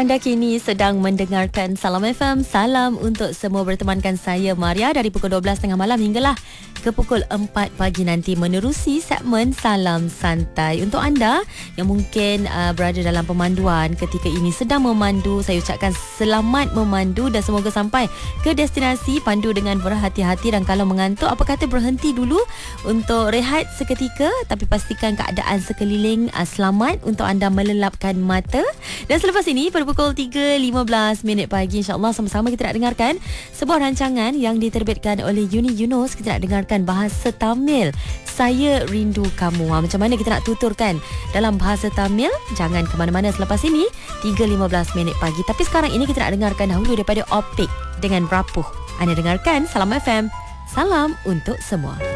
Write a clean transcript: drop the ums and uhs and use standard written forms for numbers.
Anda kini sedang mendengarkan Salam FM. Salam untuk semua, bertemankan saya Maria dari pukul 12.30 malam hinggalah ke pukul 4 pagi nanti menerusi segmen Salam Santai. Untuk anda yang mungkin berada dalam pemanduan ketika ini, sedang memandu, saya ucapkan selamat memandu dan semoga sampai ke destinasi pandu dengan berhati-hati, dan kalau mengantuk apa kata berhenti dulu untuk rehat seketika, tapi pastikan keadaan sekeliling selamat untuk anda melelapkan mata. Dan selepas ini pada pukul 3.15 pagi, insyaAllah sama-sama kita nak dengarkan sebuah rancangan yang diterbitkan oleh Uni Yunus. Kita nak dengarkan bahasa Tamil, Saya Rindu Kamu. Macam mana kita nak tuturkan dalam bahasa Tamil? Jangan ke mana-mana selepas ini 3.15 pagi. Tapi sekarang ini kita nak dengarkan dahulu daripada Optik dengan Rapuh. Anda dengarkan Salam FM. Salam untuk semua.